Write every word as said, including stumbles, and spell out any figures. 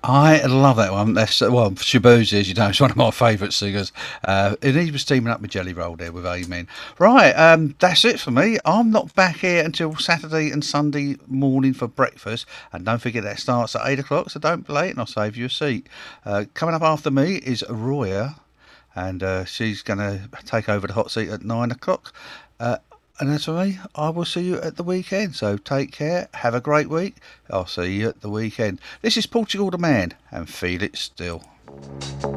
I love that one. That's well, Shaboozey, as you know, is one of my favourite singers. Uh, and he was teaming up with Jelly Roll there with Amen. Right, um, that's it for me. I'm not back here until Saturday and Sunday morning for breakfast. And don't forget that starts at eight o'clock, so don't be late and I'll save you a seat. Uh, coming up after me is Roya, and uh, she's going to take over the hot seat at nine o'clock. Uh, and as for me, I will see you at the weekend. So take care, have a great week. I'll see you at the weekend. This is Portugal the Man, and feel it still.